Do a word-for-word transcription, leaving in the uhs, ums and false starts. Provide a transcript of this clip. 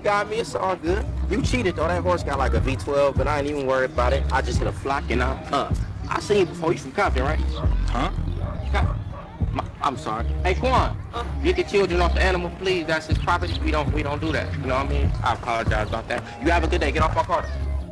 got me. It's all good. You cheated, though. That horse got like a V twelve, but I ain't even worried about it. I just hit a flock and I'm up. I seen you before. You from Compton, right? Huh? I'm sorry. Hey, Quan, get the children off the animal, please. That's his property. We don't, we don't do that. You know what I mean? I apologize about that. You have a good day. Get off my car.